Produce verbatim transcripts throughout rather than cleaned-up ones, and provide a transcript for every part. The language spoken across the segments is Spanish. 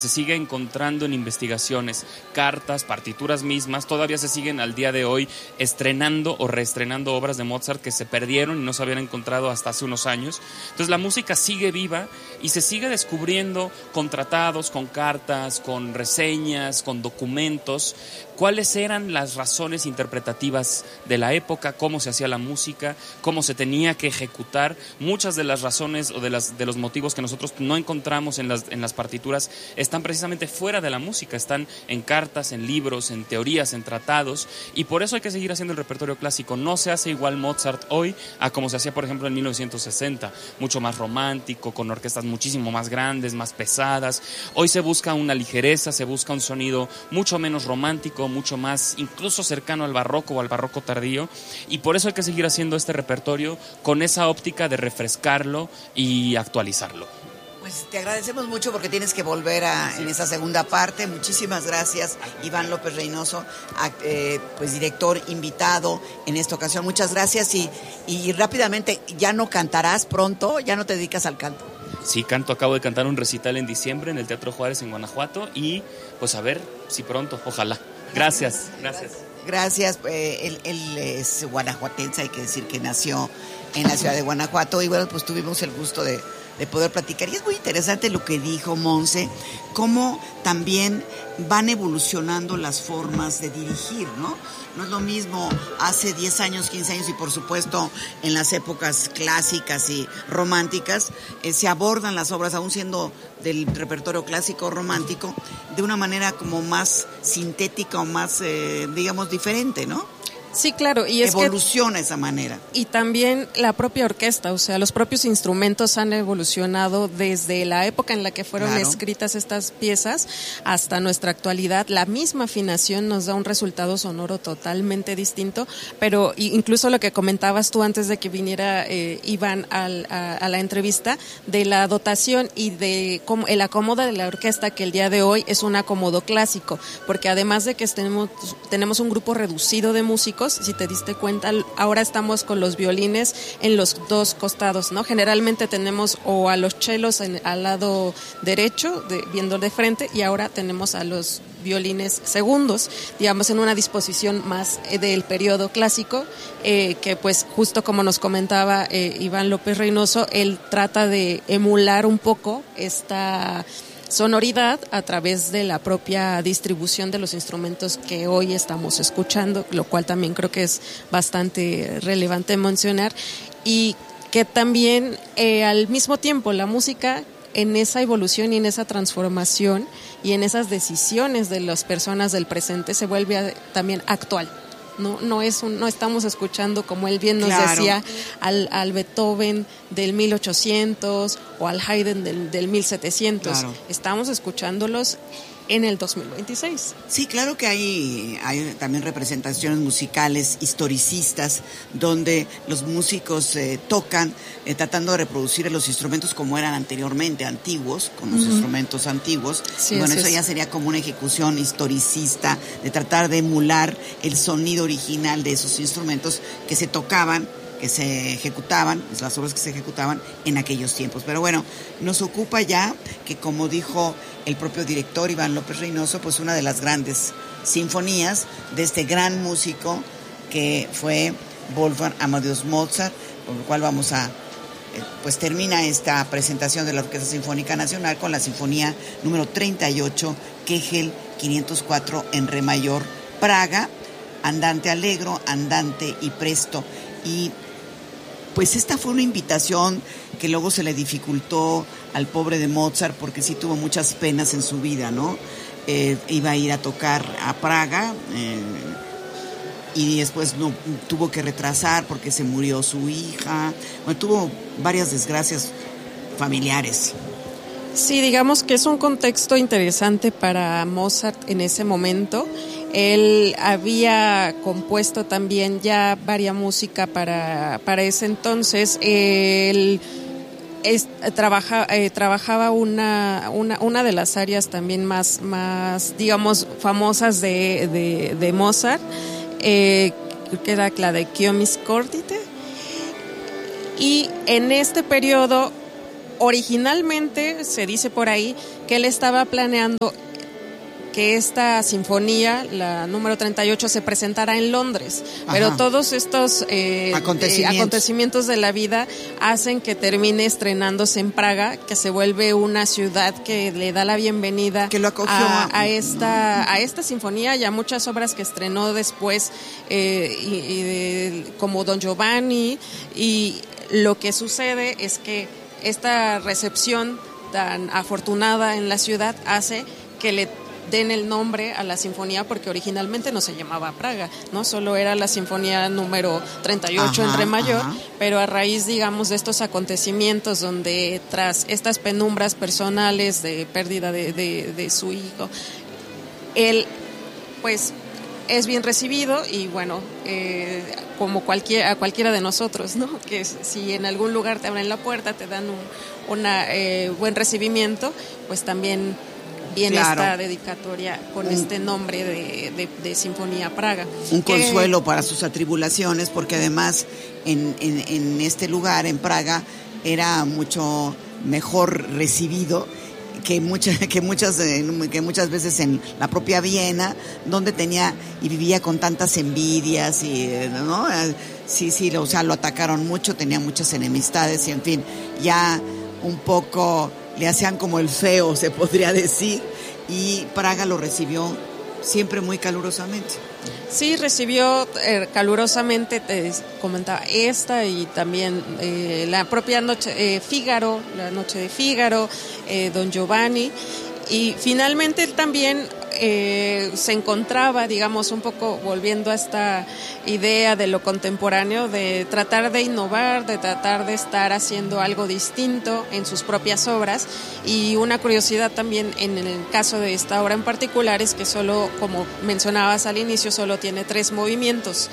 se sigue encontrando en investigaciones, cartas, partituras mismas, todavía se siguen al día de hoy estrenando o reestrenando obras de Mozart que se perdieron y no se habían encontrado hasta hace unos años. Entonces la música sigue viva y se sigue descubriendo con tratados, con cartas, con reseñas, con documentos, cuáles eran las razones interpretativas de la época, cómo se hacía la música, cómo se tenía que ejecutar. Muchas de las razones o de, las, de los motivos que nosotros no encontramos en las, en las partituras están precisamente fuera de la música, están en cartas, en libros, en teorías, en tratados, y por eso hay que seguir haciendo el repertorio clásico. No se hace igual Mozart hoy a como se hacía, por ejemplo, en mil novecientos sesenta, mucho más romántico, con orquestas muchísimo más grandes, más pesadas. Hoy se busca una ligereza, se busca un sonido mucho menos romántico, mucho más incluso cercano al barroco o al barroco tardío, y por eso hay que seguir haciendo este repertorio con esa óptica de refrescarlo y actualizarlo. Pues te agradecemos mucho porque tienes que volver a, en esa segunda parte. Muchísimas gracias, Iván López Reynoso, a, eh, pues director invitado en esta ocasión. Muchas gracias y, y rápidamente, ¿ya no cantarás pronto? ¿Ya no te dedicas al canto? Sí, canto, acabo de cantar un recital en diciembre en el Teatro Juárez en Guanajuato y pues a ver si pronto, ojalá. Gracias, gracias. Gracias, eh, él, él es guanajuatense, hay que decir que nació en la ciudad de Guanajuato y bueno, pues tuvimos el gusto de, de poder platicar. Y es muy interesante lo que dijo Monse, cómo también van evolucionando las formas de dirigir, ¿no? No es lo mismo hace diez años, quince años y por supuesto en las épocas clásicas y románticas eh, se abordan las obras, aún siendo del repertorio clásico o romántico, de una manera como más sintética o más, eh, digamos, diferente, ¿no? Sí, claro, y es evoluciona que, esa manera. Y también la propia orquesta, o sea, los propios instrumentos han evolucionado desde la época en la que fueron claro. escritas estas piezas hasta nuestra actualidad. La misma afinación nos da un resultado sonoro totalmente distinto, pero incluso lo que comentabas tú antes de que viniera eh, Iván al, a, a la entrevista, de la dotación y de cómo el acomodo de la orquesta, que el día de hoy es un acomodo clásico, porque además de que tenemos, tenemos un grupo reducido de músicos, si te diste cuenta, ahora estamos con los violines en los dos costados, ¿no? Generalmente tenemos o a los chelos en, al lado derecho, de, viendo de frente, y ahora tenemos a los violines segundos, digamos, en una disposición más eh, del periodo clásico, eh, que pues justo como nos comentaba eh, Iván López Reynoso, él trata de emular un poco esta sonoridad a través de la propia distribución de los instrumentos que hoy estamos escuchando, lo cual también creo que es bastante relevante mencionar, y que también eh, al mismo tiempo la música en esa evolución y en esa transformación y en esas decisiones de las personas del presente se vuelve a, también actual. No, no es un, no estamos escuchando, como él bien nos claro. decía, al, al Beethoven del mil ochocientos o al Haydn del, del mil setecientos. Claro. Estamos escuchándolos en el dos mil veintiséis. Sí, claro que hay, hay también representaciones musicales historicistas donde los músicos eh, tocan eh, tratando de reproducir los instrumentos como eran anteriormente, antiguos, con los uh-huh. instrumentos antiguos. Sí, y bueno, eso es. ya sería como una ejecución historicista de tratar de emular el sonido original de esos instrumentos que se tocaban, que se ejecutaban, las obras que se ejecutaban en aquellos tiempos. Pero bueno, nos ocupa ya que, como dijo el propio director Iván López Reynoso, pues una de las grandes sinfonías de este gran músico que fue Wolfgang Amadeus Mozart, por lo cual vamos a, pues termina esta presentación de la Orquesta Sinfónica Nacional con la sinfonía número treinta y ocho, Kegel quinientos cuatro en re mayor, Praga, andante allegro, andante y presto. Y pues esta fue una invitación que luego se le dificultó al pobre de Mozart porque sí tuvo muchas penas en su vida, ¿no? Eh, iba a ir a tocar a Praga eh, y después no tuvo que retrasar porque se murió su hija. Bueno, tuvo varias desgracias familiares. Sí, digamos que es un contexto interesante para Mozart en ese momento. Él había compuesto también ya varia música para, para ese entonces. Él es, trabaja, eh, trabajaba una, una, una de las áreas también más, más digamos, famosas de, de, de Mozart, eh, que era la de Kiomis Cordite. Y en este periodo, originalmente se dice por ahí que él estaba planeando que esta sinfonía, la número treinta y ocho, se presentara en Londres. Ajá. Pero todos estos eh, acontecimientos. Eh, acontecimientos de la vida hacen que termine estrenándose en Praga, que se vuelve una ciudad que le da la bienvenida que lo acogió a, a, esta, no. a esta sinfonía y a muchas obras que estrenó después, eh, y, y de, como Don Giovanni. Y lo que sucede es que esta recepción tan afortunada en la ciudad hace que le den el nombre a la sinfonía, porque originalmente no se llamaba Praga, ¿no? Solo era la sinfonía número treinta y ocho, ajá, en re mayor, ajá. Pero a raíz, digamos, de estos acontecimientos donde tras estas penumbras personales de pérdida de, de, de su hijo, él pues es bien recibido y bueno, eh, como cualquier, a cualquiera de nosotros, ¿no? Que si en algún lugar te abren la puerta, te dan un una, eh, buen recibimiento, pues también viene, claro, esta dedicatoria con un, este nombre de, de, de Sinfonía Praga. Un que, consuelo para sus atribulaciones, porque además en, en, en este lugar, en Praga, era mucho mejor recibido que muchas que muchas que muchas veces en la propia Viena, donde tenía y vivía con tantas envidias y no sí sí o sea lo atacaron mucho, tenía muchas enemistades y en fin, ya un poco le hacían como el feo, se podría decir, y Praga lo recibió siempre muy calurosamente. Sí, recibió eh, calurosamente, te comentaba, esta y también eh, la propia noche, eh, Fígaro, la noche de Fígaro, eh, Don Giovanni, y finalmente él también eh, se encontraba, digamos, un poco volviendo a esta idea de lo contemporáneo, de tratar de innovar, de tratar de estar haciendo algo distinto en sus propias obras. Y una curiosidad también en el caso de esta obra en particular es que solo, como mencionabas al inicio, solo tiene tres movimientos.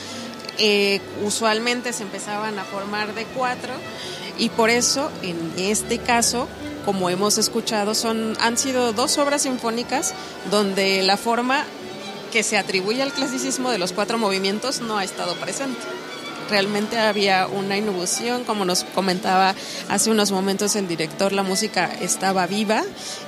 Eh, usualmente se empezaban a formar de cuatro y por eso en este caso, como hemos escuchado, son han sido dos obras sinfónicas donde la forma que se atribuye al clasicismo de los cuatro movimientos no ha estado presente. Realmente había una innovación, como nos comentaba hace unos momentos el director, la música estaba viva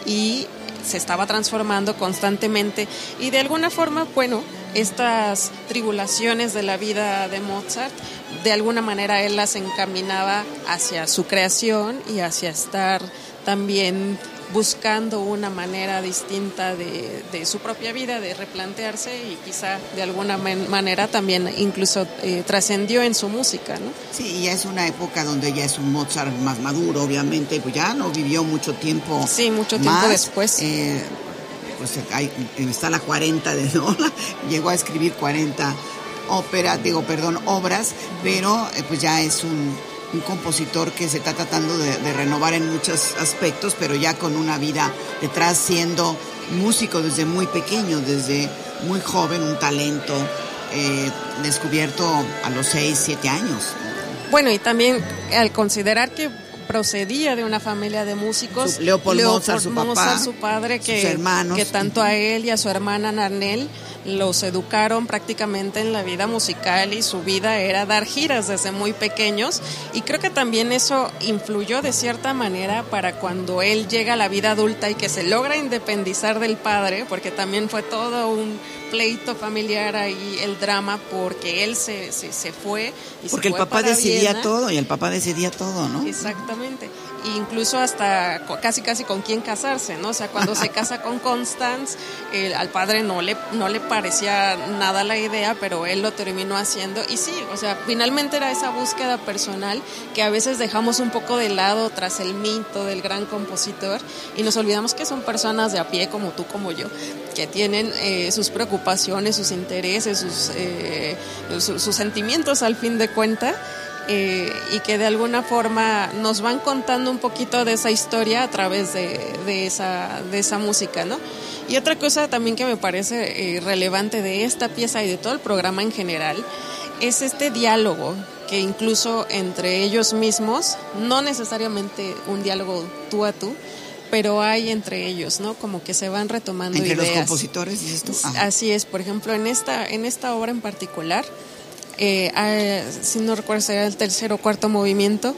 y se estaba transformando constantemente y de alguna forma, bueno, estas tribulaciones de la vida de Mozart, de alguna manera él las encaminaba hacia su creación y hacia estar también buscando una manera distinta de, de su propia vida, de replantearse y quizá de alguna man- manera también incluso eh, trascendió en su música, ¿no? Sí, ya es una época donde ya es un Mozart más maduro, obviamente, pues ya no vivió mucho tiempo. Sí, mucho tiempo más, después. Eh, pues hay, está la cuarenta de ¿no? Llegó a escribir cuarenta óperas, digo, perdón, obras, pero eh, pues ya es un un compositor que se está tratando de, de renovar en muchos aspectos, pero ya con una vida detrás, siendo músico desde muy pequeño, desde muy joven, un talento eh, descubierto a los seis, siete años. Bueno, y también al considerar que procedía de una familia de músicos, su, Leopold, Leopold Mozart, su Mozart, papá, su padre, que, sus hermanos, que tanto a él y a su hermana Narnel los educaron prácticamente en la vida musical y su vida era dar giras desde muy pequeños y creo que también eso influyó de cierta manera para cuando él llega a la vida adulta y que se logra independizar del padre, porque también fue todo un pleito familiar ahí, el drama, porque él se, se, se fue y porque se fue el papá para decidía Viena. todo y el papá decidía todo, ¿no? Exactamente. Incluso hasta casi casi con quién casarse, ¿no? O sea, cuando se casa con Constance, eh, al padre no le no le parecía nada la idea, pero él lo terminó haciendo y sí, o sea, finalmente era esa búsqueda personal que a veces dejamos un poco de lado tras el mito del gran compositor y nos olvidamos que son personas de a pie como tú, como yo, que tienen eh, sus preocupaciones, sus intereses, sus, eh, su, sus sentimientos al fin de cuentas. Eh, y que de alguna forma nos van contando un poquito de esa historia a través de, de, esa, de esa música, ¿no? Y otra cosa también que me parece eh, relevante de esta pieza y de todo el programa en general es este diálogo que incluso entre ellos mismos, no necesariamente un diálogo tú a tú, pero hay entre ellos, ¿no? Como que se van retomando entre ideas. Entre los compositores, dices tú. Ajá. Así es, por ejemplo, en esta, en esta obra en particular, Eh, eh, si no recuerdo, era el tercer o cuarto movimiento,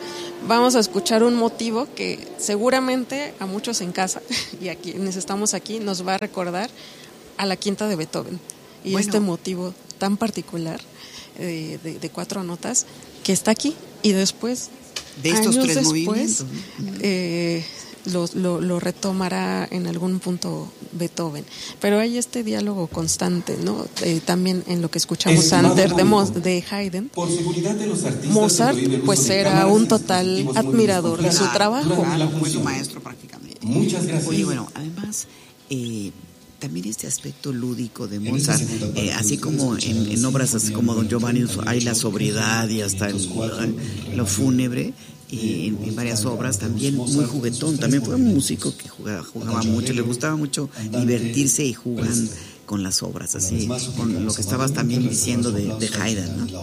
vamos a escuchar un motivo que seguramente a muchos en casa y a quienes estamos aquí nos va a recordar a la quinta de Beethoven. Y bueno, este motivo tan particular eh, de, de cuatro notas que está aquí y después, de estos años tres después, movimientos, eh, lo, lo, lo retomará en algún punto Beethoven. Pero hay este diálogo constante, ¿no? Eh, también en lo que escuchamos antes de, Mo- de Haydn. Por seguridad de los artistas, Mozart, pues era un total admirador de su trabajo. Claro, fue su maestro prácticamente. Muchas gracias. Oye, bueno, además, eh, también este aspecto lúdico de Mozart, eh, así como en, en obras así como Don Giovanni hay la sobriedad y hasta el, lo fúnebre, y en, en varias obras también muy juguetón. También fue un músico que jugaba, jugaba mucho, le gustaba mucho divertirse y jugar con las obras, así con lo que estabas también diciendo de, de Haydn, ¿no?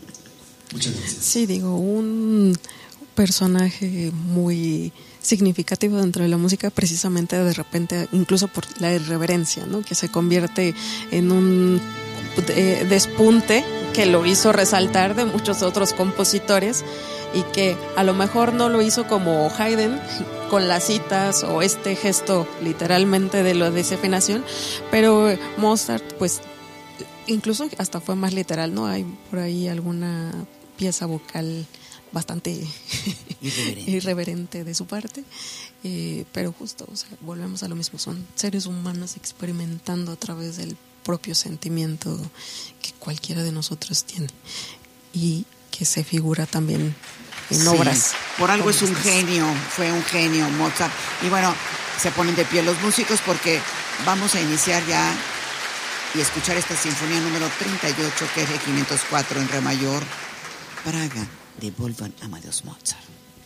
Sí, digo, un personaje muy significativo dentro de la música, precisamente de repente, incluso por la irreverencia, ¿no? Que se convierte en un eh, despunte que lo hizo resaltar de muchos otros compositores, y que a lo mejor no lo hizo como Haydn con las citas o este gesto literalmente de la desafinación, pero Mozart pues incluso hasta fue más literal, ¿no? Hay por ahí alguna pieza vocal bastante irreverente, irreverente de su parte, eh, pero justo, o sea, volvemos a lo mismo, son seres humanos experimentando a través del propio sentimiento que cualquiera de nosotros tiene y que se figura también en sí, obras. Por algo es un genio, fue un genio Mozart. Y bueno, se ponen de pie los músicos porque vamos a iniciar ya y escuchar esta sinfonía número treinta y ocho, que es de quinientos cuatro en re mayor, Praga, de Wolfgang Amadeus Mozart.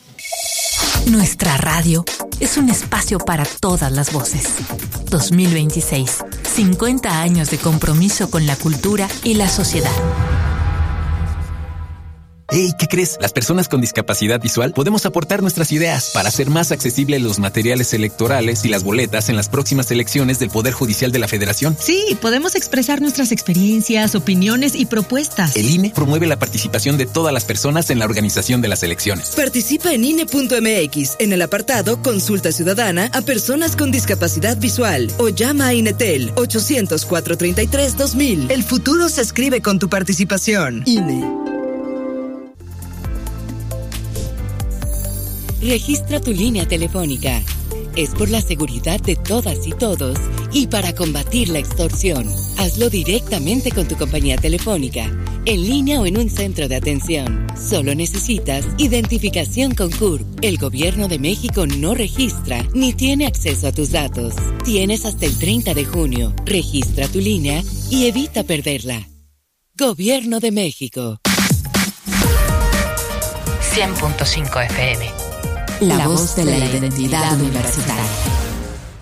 Nuestra radio es un espacio para todas las voces. dos mil veintiséis, cincuenta años de compromiso con la cultura y la sociedad. Hey, ¿qué crees? Las personas con discapacidad visual podemos aportar nuestras ideas para hacer más accesibles los materiales electorales y las boletas en las próximas elecciones del Poder Judicial de la Federación. Sí, podemos expresar nuestras experiencias, opiniones y propuestas. El I N E promueve la participación de todas las personas en la organización de las elecciones. Participa en I N E punto M X en el apartado Consulta Ciudadana a personas con discapacidad visual o llama a INETEL ochocientos, cuatrocientos treinta y tres, dos mil. El futuro se escribe con tu participación. I N E. Registra tu línea telefónica. Es por la seguridad de todas y todos y para combatir la extorsión. Hazlo directamente con tu compañía telefónica, en línea o en un centro de atención. Solo necesitas identificación con C U R P. El Gobierno de México no registra ni tiene acceso a tus datos. Tienes hasta el treinta de junio. Registra tu línea y evita perderla. Gobierno de México. cien punto cinco F M. La, la voz de la, de la identidad universitaria.